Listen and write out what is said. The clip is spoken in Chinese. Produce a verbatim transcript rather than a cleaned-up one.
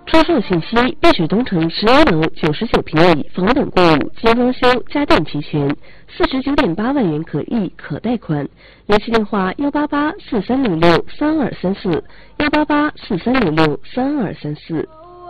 出售信息：碧水东城十一楼九十九平米，房本过户，精装修，家电齐全，四十九点八万元可议可贷款。联系电话：幺八八四三零六三二三四，幺八八四三零六三二三四。